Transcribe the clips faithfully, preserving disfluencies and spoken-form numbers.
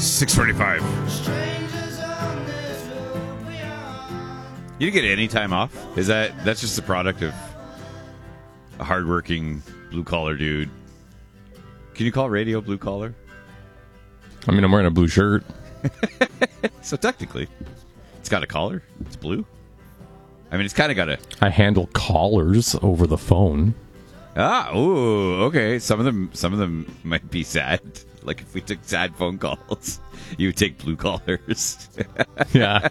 six forty-five. You didn't get any time off? Is that that's just the product of a hardworking blue collar dude? Can you call radio blue collar? I mean, I'm wearing a blue shirt. So technically, it's got a collar. It's blue. I mean, it's kind of got a. I handle callers over the phone. Ah, ooh, okay. Some of them, some of them might be sad. Like if we took sad phone calls, you would take blue collars. Yeah,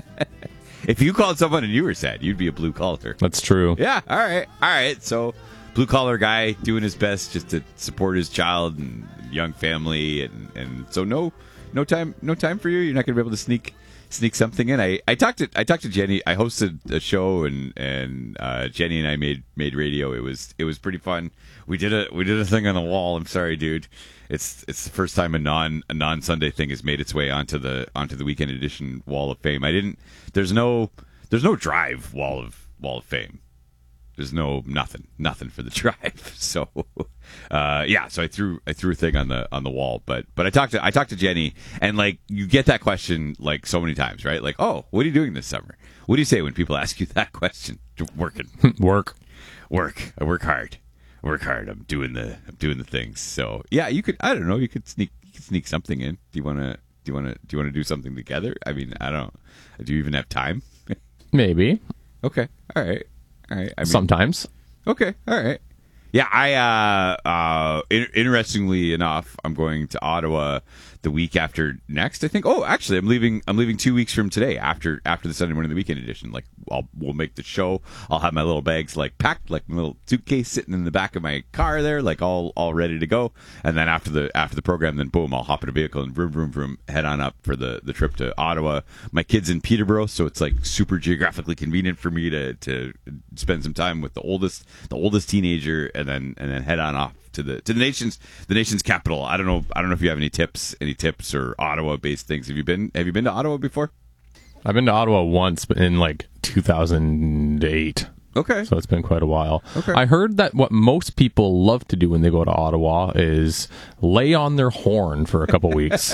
if you called someone and you were sad, you'd be a blue collar. that's true. Yeah. All right. All right. So, blue collar guy doing his best just to support his child and young family, and, and so no, no time, no time for you. You're not going to be able to sneak. Sneak something in. I, I talked to I talked to Jenny. I hosted a show and and uh, Jenny and I made made radio. It was it was pretty fun. We did a we did a thing on the wall. I'm sorry, dude. It's it's the first time a non a non Sunday thing has made its way onto the onto the weekend edition Wall of Fame. I didn't. There's no there's no drive wall of Wall of Fame. There's no nothing nothing for the drive. So uh, yeah, so I threw I threw a thing on the on the wall. But but I talked to I talked to Jenny, and like you get that question like so many times, right? Like, oh, what are you doing this summer? What do you say when people ask you that question? Working, Work. work. I work hard. I work hard. I'm doing the I'm doing the things. So yeah, you could I don't know. You could sneak you could sneak something in. Do you want to do you want to do you want to do something together? I mean, I don't. Do you even have time? Maybe. Okay. All right. All right. I mean, Sometimes. Okay. All right. Yeah. I, uh, uh, in- interestingly enough, I'm going to Ottawa the week after next, I think. Oh, actually, I'm leaving, I'm leaving two weeks from today after, after the Sunday morning, the weekend edition. Like, I'll, we'll make the show. I'll have my little bags, like, packed, like my little suitcase sitting in the back of my car there, like, all, all ready to go. And then after the, after the program, then boom, I'll hop in a vehicle and vroom, vroom, vroom, head on up for the, the trip to Ottawa. My kid's in Peterborough, so it's, like, super geographically convenient for me to, to spend some time with the oldest, the oldest teenager, and then, and then head on off to the to the nation's the nation's capital. I don't know. I don't know if you have any tips, any tips or Ottawa based things. Have you been Have you been to Ottawa before? I've been to Ottawa once, but in like two thousand eight. Okay, So it's been quite a while. Okay. I heard that what most people love to do when they go to Ottawa is lay on their horn for a couple weeks.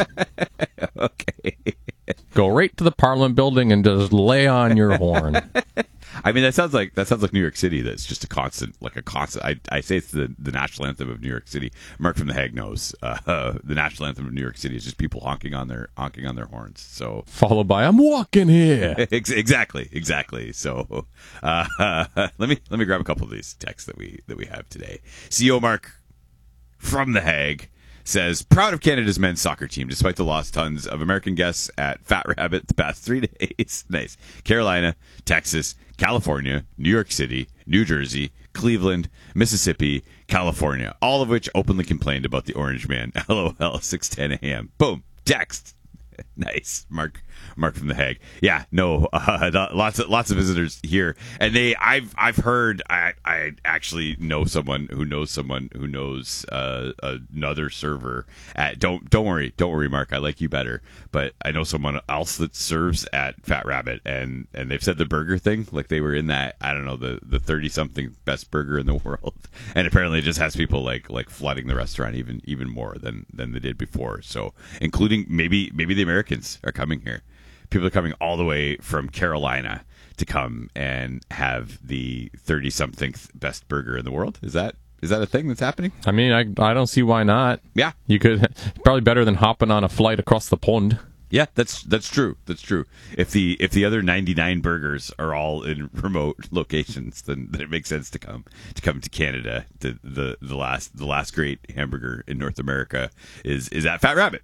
okay. Go right to the Parliament building and just lay on your horn. I mean, that sounds like that sounds like New York City. That's just a constant, like a constant. I, I say it's the, the national anthem of New York City. Mark from the Hague knows uh, uh, the national anthem of New York City is just people honking on their honking on their horns. So Followed by, I'm walking here. Ex- exactly, exactly. So uh, let me let me grab a couple of these texts that we that we have today. C O Mark from the Hague says, proud of Canada's men's soccer team, despite the lost tons of American guests at Fat Rabbit the past three days. Nice. Carolina, Texas, California, New York City, New Jersey, Cleveland, Mississippi, California, all of which openly complained about the Orange Man. LOL, six ten a.m. Boom. Text. Nice, Mark. Mark from the Hague. Yeah, no, uh, lots of lots of visitors here, and they. I've I've heard. I I actually know someone who knows someone who knows uh, another server at. Don't don't worry, don't worry, Mark. I like you better, but I know someone else that serves at Fat Rabbit, and and they've said the burger thing, like they were in that. I don't know, the the thirty something best burger in the world, and apparently it just has people like like flooding the restaurant even even more than than they did before. So including maybe maybe the Americans are coming here. People are coming all the way from Carolina to come and have the thirty-something best burger in the world. Is that is that a thing that's happening? I mean, I I don't see why not. Yeah. You could, probably better than hopping on a flight across the pond. Yeah, that's that's true. That's true. If the if the other ninety-nine burgers are all in remote locations, then, then it makes sense to come to come to Canada. The the the last the last great hamburger in North America is is at Fat Rabbit.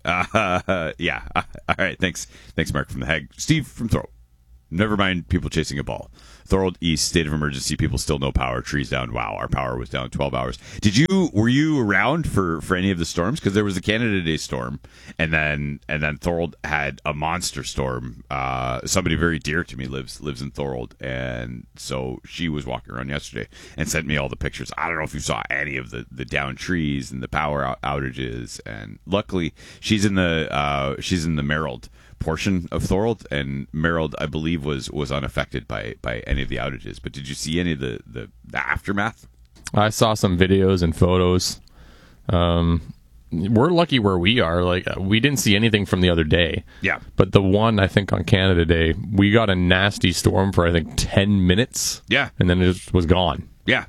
Uh, yeah. Uh, all right. Thanks. Thanks, Mark from the Hague. Steve from Thorold. Never mind people chasing a ball. Thorold East, state of emergency. People still no power. Trees down. Wow. Our power was down twelve hours. Did you, were you around for, for any of the storms? Because there was the Canada Day storm, and then, and then Thorold had a monster storm. Uh, somebody very dear to me lives, lives in Thorold. And so she was walking around yesterday and sent me all the pictures. I don't know if you saw any of the, the down trees and the power out- outages. And luckily she's in the, uh, she's in the Merrill portion of Thorold, and Merrill, I believe, was was unaffected by by any of the outages. But did you see any of the the, the aftermath? I saw some videos and photos. Um, we're lucky where we are. Like, we didn't see anything from the other day. Yeah. But the one, I think, on Canada Day, we got a nasty storm for, I think, ten minutes. Yeah. And then it just was gone. Yeah.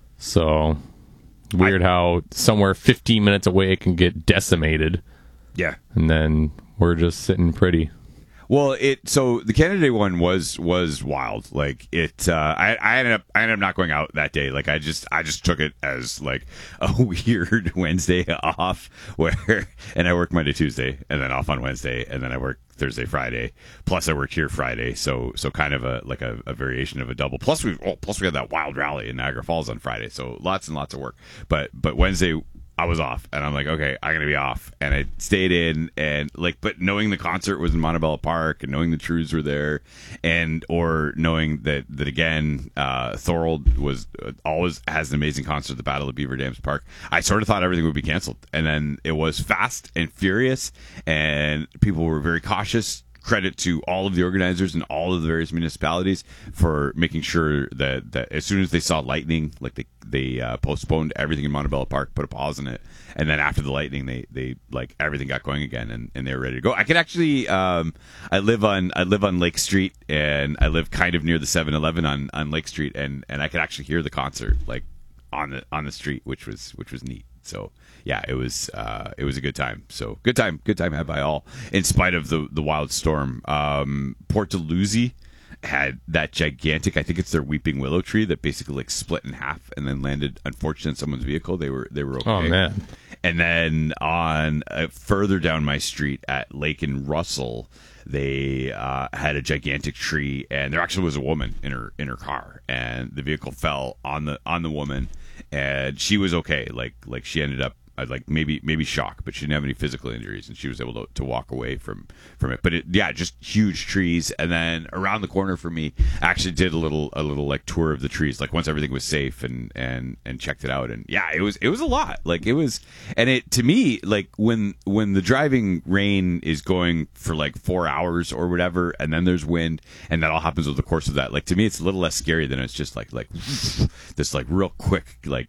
So, weird I, how somewhere fifteen minutes away it can get decimated. Yeah. And then we're just sitting pretty. Well, it so the Canada Day one was was wild. Like it, uh, I, I ended up I ended up not going out that day. Like I just I just took it as like a weird Wednesday off, where and I worked Monday, Tuesday, and then off on Wednesday, and then I worked Thursday, Friday. Plus I worked here Friday, so so kind of a like a, a variation of a double. Plus we oh, plus we had that wild rally in Niagara Falls on Friday, so lots and lots of work. But but Wednesday, I was off, and I'm like, okay, I'm gonna be off, and I stayed in, and like, but knowing the concert was in Montebello Park, and knowing the Trues were there, and or knowing that that again, uh, Thorold was uh, always has an amazing concert at the Battle of Beaver Dams Park. I sort of thought everything would be canceled, and then it was fast and furious, and people were very cautious. Credit to all of the organizers and all of the various municipalities for making sure that, that as soon as they saw lightning, like they they uh, postponed everything in Montebello Park, put a pause in it, and then after the lightning, they they like everything got going again, and, and they were ready to go. I could actually, um, I live on I live on Lake Street, and I live kind of near the seven eleven on, on Lake Street, and, and I could actually hear the concert like on the on the street, which was which was neat. So yeah, it was uh, it was a good time. So good time, good time had by all, in spite of the the wild storm. Um, Port Dalhousie had that gigantic, I think it's their weeping willow tree that basically like split in half and then landed unfortunately in someone's vehicle. They were they were okay. Oh man! And then on uh, further down my street at Lake and Russell, they uh, had a gigantic tree, and there actually was a woman in her in her car, and the vehicle fell on the on the woman, and she was okay. Like like she ended up uh, like maybe maybe shock, but she didn't have any physical injuries, and she was able to, to walk away from from it. But it, yeah, just huge trees, and then around the corner for me, I actually did a little a little like tour of the trees, like once everything was safe, and and and checked it out, and yeah, it was it was a lot. Like it was, and it to me like when when the driving rain is going for like four hours or whatever, and then there's wind, and that all happens over the course of that. Like to me, it's a little less scary than it's just like like this like real quick like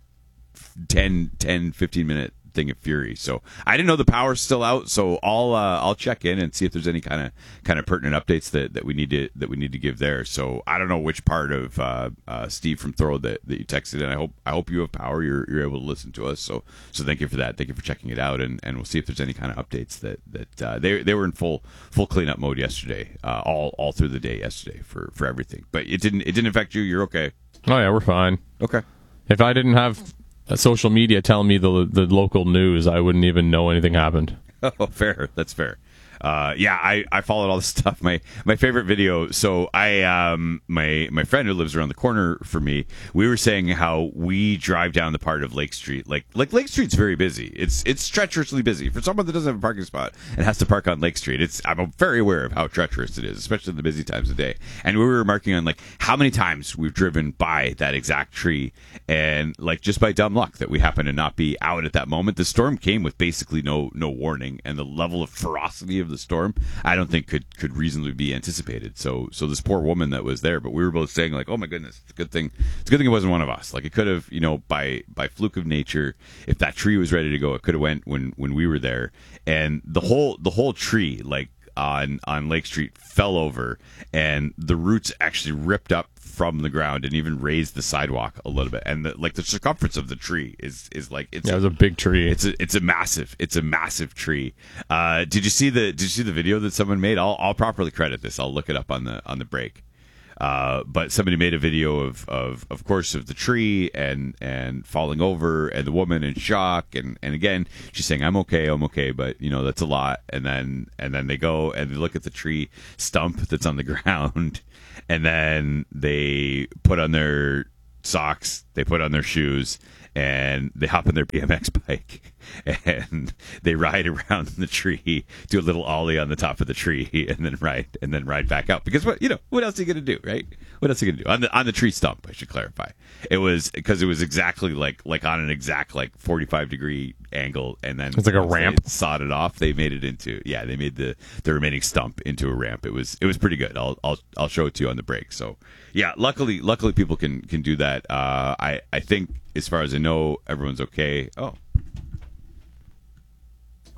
ten, ten, fifteen minute thing of fury. So I didn't know the power's still out, so I'll uh, I'll check in and see if there's any kind of kind of pertinent updates that, that we need to that we need to give there. So I don't know which part of uh, uh, Steve from Thorold that, that you texted in. I hope I hope you have power. You're you're able to listen to us. So so thank you for that. Thank you for checking it out, and, and we'll see if there's any kind of updates that that uh, they they were in full full cleanup mode yesterday, uh, all all through the day yesterday for, for everything. But it didn't it didn't affect you. You're okay. Oh yeah, we're fine. Okay. If I didn't have uh, social media telling me the the local news, I wouldn't even know anything happened. Oh, fair. That's fair. Uh, yeah, I, I followed all this stuff. My my favorite video. So I um my my friend who lives around the corner from me, we were saying how we drive down the part of Lake Street. Like like Lake Street's very busy. It's it's treacherously busy for someone that doesn't have a parking spot and has to park on Lake Street. It's I'm very aware of how treacherous it is, especially in the busy times of day. And we were remarking on like how many times we've driven by that exact tree, and like just by dumb luck that we happen to not be out at that moment. The storm came with basically no no warning, and the level of ferocity of the storm I don't think could could reasonably be anticipated. So so this poor woman that was there, but we were both saying like, oh my goodness, it's a good thing it's a good thing it wasn't one of us. Like it could have, you know, by by fluke of nature, if that tree was ready to go, it could have went when when we were there. And the whole the whole tree like on on Lake Street fell over, and the roots actually ripped up from the ground and even raised the sidewalk a little bit, and the, like the circumference of the tree is is like it's yeah, it was a big tree. It's a it's a massive it's a massive tree. Uh, did you see the Did you see the video that someone made? I'll I'll properly credit this. I'll look it up on the on the break. Uh, but somebody made a video of, of, of course, of the tree and, and falling over, and the woman in shock, and, and again she's saying I'm okay, I'm okay, but you know that's a lot. And then and then they go and they look at the tree stump that's on the ground, and then they put on their socks, they put on their shoes, and they hop on their B M X bike and they ride around the tree, do a little ollie on the top of the tree, and then ride and then ride back out. Because what you know, what else are you gonna do, right? What else are you gonna do on the on the tree stump? I should clarify. It was because it was exactly like like on an exact like forty-five degree angle, and then it's like a ramp. They sawed it off. They made it into yeah. They made the the remaining stump into a ramp. It was it was pretty good. I'll I'll I'll show it to you on the break. So yeah, luckily luckily people can can do that. Uh, I I think as far as I know, everyone's okay. Oh.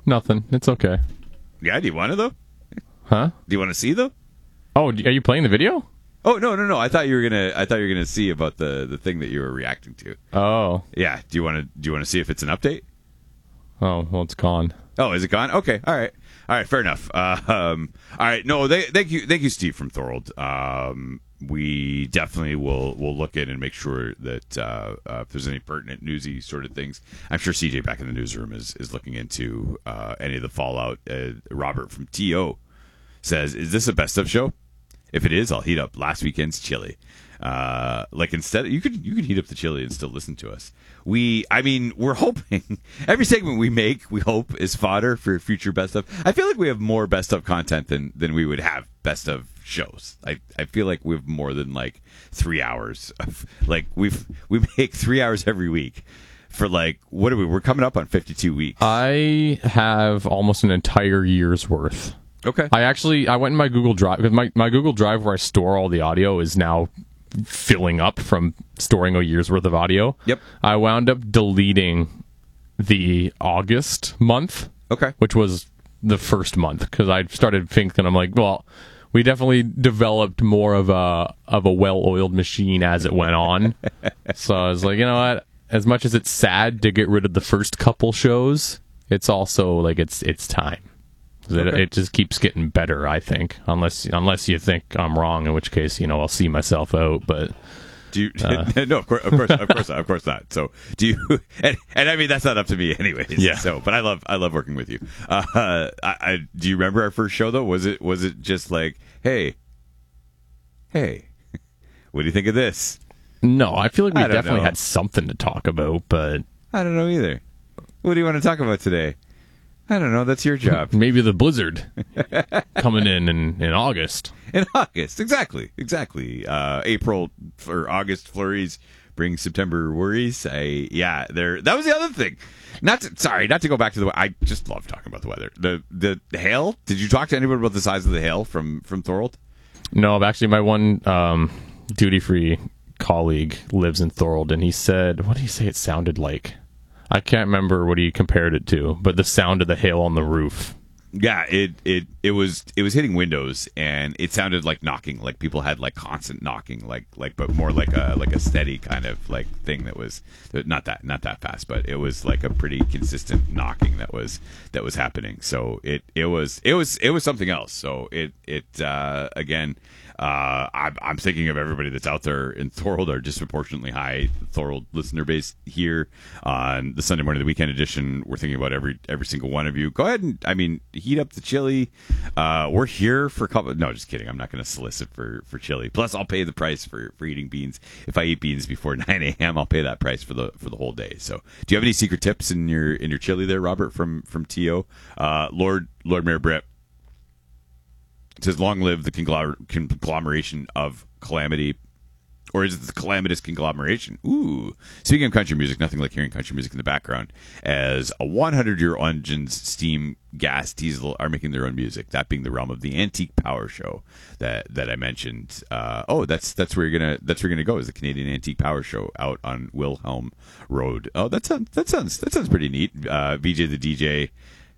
nothing. It's okay. Yeah, do you want to though? Huh? Do you want to see though? Oh, are you playing the video? Oh no no no! I thought you were gonna. I thought you were gonna see about the, the thing that you were reacting to. Oh. Yeah. Do you want to? Do you want to see if it's an update? Oh, well, it's gone. Oh, is it gone? Okay. All right. All right. Fair enough. Uh, um. All right. No. They, thank you. Thank you, Steve from Thorold. Um. We definitely will will look in and make sure that uh, uh, if there's any pertinent newsy sort of things. I'm sure C J back in the newsroom is is looking into uh, any of the fallout. Uh, Robert from T O says, "Is this a best of show? If it is, I'll heat up last weekend's chili. Uh, like instead, you could you could heat up the chili and still listen to us. We, I mean, we're hoping every segment we make, we hope is fodder for future best of. I feel like we have more best of content than than we would have best of shows. I I feel like we have more than like three hours of like we've we make three hours every week." For like, what are we? We're coming up on fifty-two weeks. I have almost an entire year's worth. Okay. I actually I went in my Google Drive because my, my Google Drive where I store all the audio is now filling up from storing a year's worth of audio. Yep. I wound up deleting the August month. Okay. Which was the first month because I started thinking I'm like, well, we definitely developed more of a of a well-oiled machine as it went on. So I was like, you know what? As much as it's sad to get rid of the first couple shows, it's also like it's it's time. It, Okay. it just keeps getting better, I think. Unless unless you think I'm wrong, in which case, you know, I'll see myself out. But Do you? Uh. no, of course, of course, of course, not, of course not. So, do you? And, and I mean, that's not up to me, anyways. Yeah. So, but I love, I love working with you. Uh, I, I do you remember our first show though? Was it, was it just like, hey, hey, what do you think of this? no, I feel like we I don't definitely know. had something to talk about. But I don't know either. What do you want to talk about today? I don't know. That's your job. maybe the blizzard coming in, in in August. In August, exactly, exactly. Uh, April or August flurries bring September worries. I yeah, there. That was the other thing. Not to, sorry, not to go back to the. I just love talking about the weather. The the hail. Did you talk to anybody about the size of the hail from from Thorold? No, actually, my one um, duty-free colleague lives in Thorold, and he said, what did he say it sounded like? I can't remember what he compared it to, but the sound of the hail on the roof. Yeah, it it it was it was hitting windows, and it sounded like knocking, like people had like constant knocking, like like but more like a like a steady kind of like thing that was not that not that fast, but it was like a pretty consistent knocking that was that was happening. So it it was it was it was something else. So it it uh, again. Uh, I'm, I'm thinking of everybody that's out there in Thorold, our disproportionately high Thorold listener base here on the Sunday morning, the weekend edition. We're thinking about every every single one of you. Go ahead and, I mean, heat up the chili. Uh, we're here for a couple. No, just kidding. I'm not going to solicit for, for chili. Plus, I'll pay the price for, for eating beans. If I eat beans before nine a.m., I'll pay that price for the for the whole day. So, do you have any secret tips in your in your chili there, Robert from from T O? Uh, Lord Lord Mayor Britt. It says, long live the conglomer- conglomeration of calamity. Or is it the calamitous conglomeration? Ooh. Speaking of country music, nothing like hearing country music in the background as a hundred-year engine's steam gas diesel are making their own music. That being the realm of the Antique Power Show that that I mentioned. Uh, oh, that's that's where you're gonna that's where you're gonna go, is the Canadian Antique Power Show out on Wilhelm Road. Oh, that sounds that sounds that sounds pretty neat. Uh, V J the D J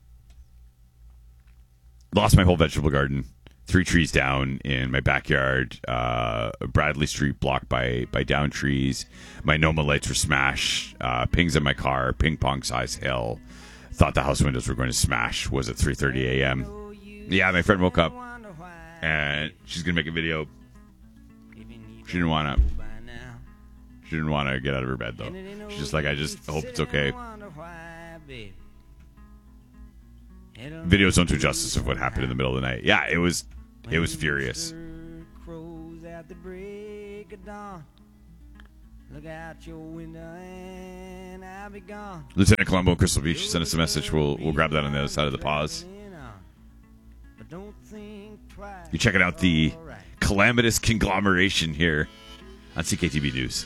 lost my whole vegetable garden. Three trees down in my backyard. Uh, Bradley Street blocked by, by down trees. My Noma lights were smashed. Uh, pings in my car. Ping pong size hail. Thought the house windows were going to smash. Was at three thirty a.m. Yeah, my friend woke up and she's gonna make a video. She didn't want to. She didn't want to get out of her bed though. She's just like, I just hope it's okay. Videos don't do justice of what happened in the middle of the night. Yeah, it was it was furious. Lieutenant Colombo in Crystal Beach sent us a message. We'll we'll grab that on the other side of the pause. You're checking out the calamitous conglomeration here on C K T V News.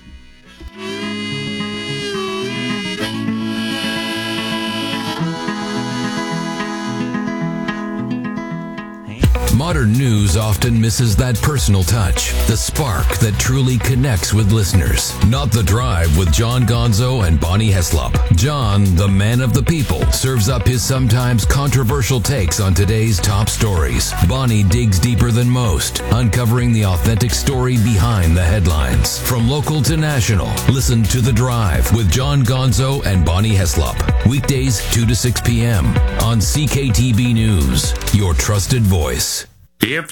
Modern news often misses that personal touch, the spark that truly connects with listeners. Not The Drive with John Gonzo and Bonnie Heslop. John, the man of the people, serves up his sometimes controversial takes on today's top stories. Bonnie digs deeper than most, uncovering the authentic story behind the headlines. From local to national, listen to The Drive with John Gonzo and Bonnie Heslop. Weekdays two to six p.m. on C K T B News, your trusted voice. If